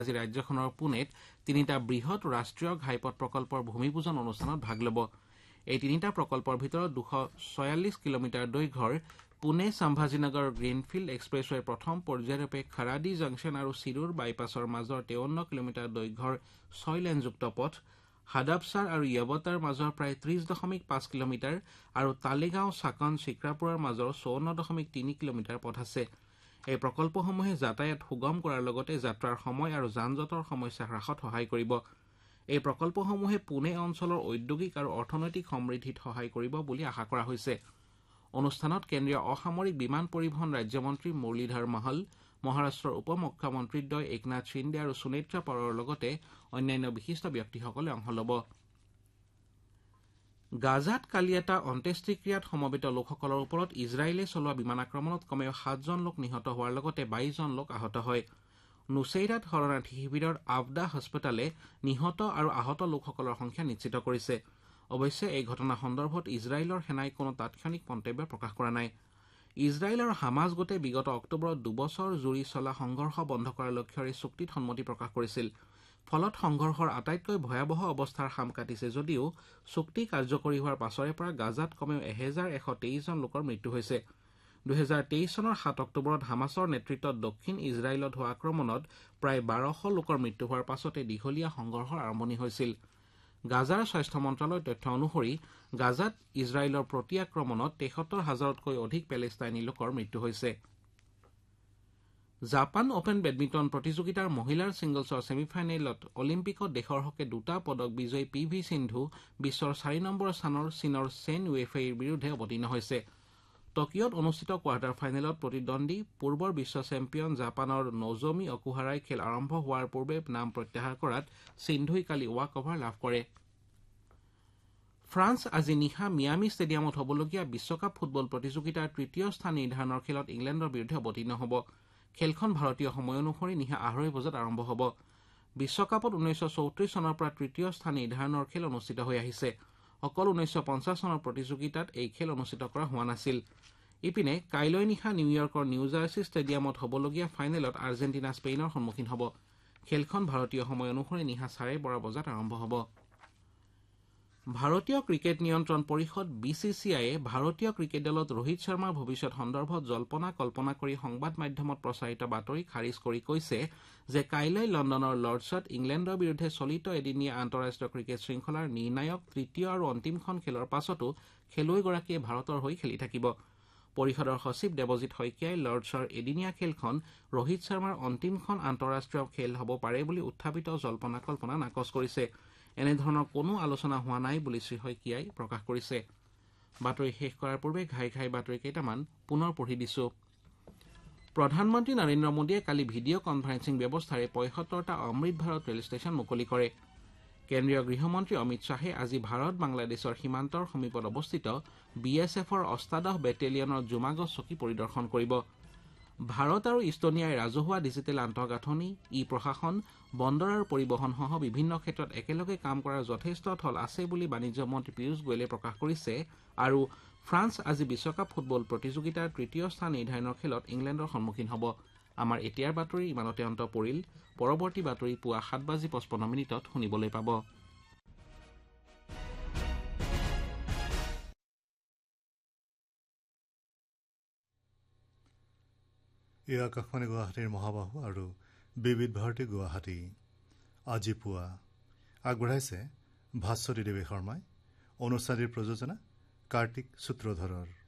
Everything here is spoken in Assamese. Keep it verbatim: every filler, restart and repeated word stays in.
আজি ৰাজ্যখনৰ পুনেত তিনিটা বৃহৎ ৰাষ্ট্ৰীয় ঘাইপথ প্ৰকল্পৰ ভূমিপূজন অনুষ্ঠানত ভাগ ল'ব। এই তিনিটা প্ৰকল্পৰ ভিতৰত দুশ ছয়াল্লিছ কিলোমিটাৰ দৈৰ্ঘ্যৰ পুনে চাম্ভাজীনগৰ গ্ৰীণফিল্ড এক্সপ্ৰেছৱে প্ৰথম পৰ্যায়ৰূপে খাৰাদি জংচন আৰু চিৰুৰ বাইপাছৰ মাজৰ তেৱন্ন কিলোমিটাৰ দৈৰ্ঘ্যৰ ছয় লেনযুক্ত পথ, হাদাপছাৰ আৰু য়ৱতাৰ মাজৰ প্ৰায় ত্ৰিশ দশমিক পাঁচ কিলোমিটাৰ আৰু তালিগাঁও চাকন চিক্ৰাপুৰৰ মাজৰ চৌৱন্ন দশমিক তিনি কিলোমিটাৰ পথ আছে। এই প্ৰকল্পসমূহে যাতায়াত সুগম কৰাৰ লগতে যাত্ৰাৰ সময় আৰু যান জঁটৰ সমস্যা হ্ৰাসত সহায় কৰিব। এই প্ৰকল্পসমূহে পুনে অঞ্চলৰ ঔদ্যোগিক আৰু অৰ্থনৈতিক সমৃদ্ধিত সহায় কৰিব বুলি আশা কৰা হৈছে। অনুষ্ঠানত কেন্দ্ৰীয় অসামৰিক বিমান পৰিবহণ ৰাজ্যমন্ত্ৰী মুৰলীধৰ মহল, মহাৰাষ্ট্ৰৰ উপ মুখ্যমন্ত্ৰীদ্বয় একনাথ সিন্দে আৰু সুনেত্ৰা পাৱাৰৰ লগতে অন্যান্য বিশিষ্ট ব্যক্তিসকলে অংশ ল'ব। গাজাত কালি এটা অন্ত্যেষ্টিক্ৰিয়াত সমবেত লোকসকলৰ ওপৰত ইজৰাইলে চলোৱা বিমান আক্ৰমণত কমেও সাতজন লোক নিহত হোৱাৰ লগতে বাইশজন লোক আহত হয়। নুছেইৰাত শৰণাৰ্থী শিবিৰৰ আফদা হাস্পতালে নিহত আৰু আহত লোকসকলৰ সংখ্যা নিশ্চিত কৰিছে। অৱশ্যে এই ঘটনা সন্দৰ্ভত ইজৰাইলৰ সেনাই কোনো তাৎক্ষণিক মন্তব্য প্ৰকাশ কৰা নাই। ইজৰাইল আৰু হামাজ গোটে বিগত অক্টোবৰত দুবছৰ জুৰি চলা সংঘৰ্ষ বন্ধ কৰাৰ লক্ষ্যৰে চুক্তিত সন্মতি প্ৰকাশ কৰিছিল। ফলত সংঘৰ্ষৰ আটাইতকৈ ভয়াৱহ অৱস্থাৰ সাম কাটিছে যদিও চুক্তি কাৰ্যকৰী হোৱাৰ পাছৰে পৰা গাজাত কমেও এহেজাৰ এশ তেইশজন লোকৰ মৃত্যু হৈছে। দুহেজাৰ তেইশ চনৰ সাত অক্টোবৰত হামাছৰ নেতৃত্বত দক্ষিণ ইজৰাইলত হোৱা আক্ৰমণত প্ৰায় বাৰশ লোকৰ মৃত্যু হোৱাৰ পাছতে দীঘলীয়া সংঘৰ্ষৰ আৰম্ভণি হৈছিল। গাজাৰ স্বাস্থ্য মন্ত্ৰালয়ৰ তথ্য অনুসৰি গাজাত ইজৰাইলৰ প্ৰতি আক্ৰমণত তেসত্তৰ হাজাৰতকৈ অধিক পেলেষ্টাইনী লোকৰ মৃত্যু হৈছে। জাপান অপেন বেডমিণ্টন প্ৰতিযোগিতাৰ মহিলাৰ ছিংগলছৰ ছেমি ফাইনেলত অলিম্পিকত দেশৰ হকে দুটা পদক বিজয়ী পি ভি সিন্ধু বিশ্বৰ চাৰি নম্বৰ স্থানৰ চীনৰ চেন ৱেফেইৰ বিৰুদ্ধে অৱতীৰ্ণ হৈছে। টকিঅত অনুষ্ঠিত কোৱাৰ্টাৰ ফাইনেলত প্ৰতিদ্বন্দ্বী পূৰ্বৰ বিশ্ব চেম্পিয়ন জাপানৰ নজমি অকুহাৰাই খেল আৰম্ভ হোৱাৰ পূৰ্বে নাম প্ৰত্যাহাৰ কৰাত সিন্ধুই কালি ৱাক অভাৰ লাভ কৰে। ফ্ৰান্স আজি নিশা মিয়ামি ষ্টেডিয়ামত হ'বলগীয়া বিশ্বকাপ ফুটবল প্ৰতিযোগিতাৰ তৃতীয় স্থান নিৰ্ধাৰণৰ খেলত ইংলেণ্ডৰ বিৰুদ্ধে অৱতীৰ্ণ হ'ব। খেলখন ভাৰতীয় সময় অনুসৰি নিশা আঢ়ৈ বজাত আৰম্ভ হ'ব। বিশ্বকাপত ঊনৈছশ চৌত্ৰিশ চনৰ পৰা তৃতীয় স্থান নিৰ্ধাৰণৰ খেল অনুষ্ঠিত হৈ আহিছে। অকল ঊনৈছশ পঞ্চাছ চনৰ প্ৰতিযোগিতাত এই খেল অনুষ্ঠিত কৰা হোৱা নাছিল। ইপিনে কাইলৈ নিশা নিউয়ৰ্কৰ নিউ জাৰ্চি ষ্টেডিয়ামত হ'বলগীয়া ফাইনেলত আৰ্জেণ্টিনা স্পেইনৰ সন্মুখীন হ'ব। খেলখন ভাৰতীয় সময় অনুসৰি নিশা চাৰে বাৰ বজাত আৰম্ভ হ'ব। ভাৰতীয় ক্ৰিকেট নিয়ন্ত্ৰণ পৰিষদ বি চি চি আইয়ে ভাৰতীয় ক্ৰিকেট দলত ৰোহিত শৰ্মাৰ ভৱিষ্যৎ সন্দৰ্ভত জল্পনা কল্পনা কৰি সংবাদ মাধ্যমত প্ৰচাৰিত বাতৰি খাৰিজ কৰি কৈছে যে কাইলৈ লণ্ডনৰ লৰ্ডছত ইংলেণ্ডৰ বিৰুদ্ধে চলিত এদিনীয়া আন্তঃৰাষ্ট্ৰীয় ক্ৰিকেট শৃংখলাৰ নিৰ্ণায়ক তৃতীয় আৰু অন্তিমখন খেলৰ পাছতো খেলুৱৈগৰাকীয়ে ভাৰতৰ হৈ খেলি থাকিব। পৰিষদৰ সচিব দেৱজিৎ শইকীয়াই লৰ্ডছৰ এদিনীয়া খেলখন ৰোহিত শৰ্মাৰ অন্তিমখন আন্তঃৰাষ্ট্ৰীয় খেল হ'ব পাৰে বুলি উত্থাপিত জল্পনা কল্পনা নাকচ কৰিছে। এনেধৰণৰ কোনো আলোচনা হোৱা নাই বুলি শ্ৰীশইকীয়াই প্ৰকাশ কৰিছে। বাতৰি শেষ কৰাৰ পূৰ্বে ঘাই ঘাই বাতৰি কেইটামান পুনৰ পঢ়ি দিছো। প্ৰধানমন্ত্ৰী নৰেন্দ্ৰ মোদীয়ে কালি ভিডিঅ' কনফাৰেন্সিং ব্যৱস্থাৰে পঁয়সত্তৰটা অমৃত ভাৰত ৰেল ষ্টেচন মুকলি কৰে। কেন্দ্ৰীয় গৃহমন্ত্ৰী অমিত শ্বাহে আজি ভাৰত বাংলাদেশৰ সীমান্তৰ সমীপত অৱস্থিত বি এছ এফৰ অষ্টাদশ বেটেলিয়নৰ জুমাগছ চকী পৰিদৰ্শন কৰিব। ভাৰত আৰু ইষ্টনিয়াই ৰাজহুৱা ডিজিটেল আন্তঃগাঁথনি, ই প্ৰশাসন, বন্দৰ আৰু পৰিবহণসহ বিভিন্ন ক্ষেত্ৰত একেলগে কাম কৰাৰ যথেষ্ট থল আছে বুলি বাণিজ্য মন্ত্ৰী পীয়ুষ গোৱেলে প্ৰকাশ কৰিছে। আৰু ফ্ৰান্স আজি বিশ্বকাপ ফুটবল প্ৰতিযোগিতাৰ তৃতীয় স্থান নিৰ্ধাৰণৰ খেলত ইংলেণ্ডৰ সন্মুখীন হ'ব। আমাৰ এতিয়াৰ বাতৰি ইমানতে অন্ত পৰিল। পৰৱৰ্তী বাতৰি পুৱা সাত বাজি পঁচপন্ন মিনিটত শুনিবলৈ পাব। এই আকাশবাণী গুৱাহাটীৰ মহাবাহু আৰু বিবিধ ভাৰতী গুৱাহাটী আজি পুৱা আগবঢ়াইছে ভাস্বতী দেৱী শৰ্মাই। অনুষ্ঠানটিৰ প্ৰযোজনা কাৰ্তিক সূত্ৰধৰৰ।